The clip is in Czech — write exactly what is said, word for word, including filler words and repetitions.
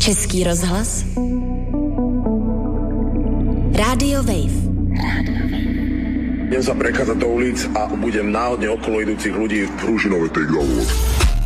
Český rozhlas. Rádio Wave. Idem sa prechádzať do ulic a budem náhodne okolo idúcich ľudí v Ružinove take download.